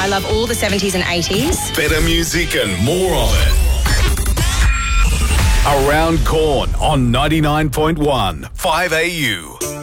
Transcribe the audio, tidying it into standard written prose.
I love all the 70s and 80s. Better music and more of it. Around Corn on 99.1 5AU.